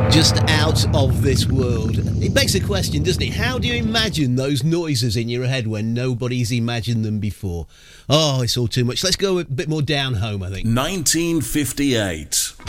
Just out of this world. It begs a question, doesn't it? How do you imagine those noises in your head when nobody's imagined them before? Oh, it's all too much. Let's go a bit more down home, I think. 1958.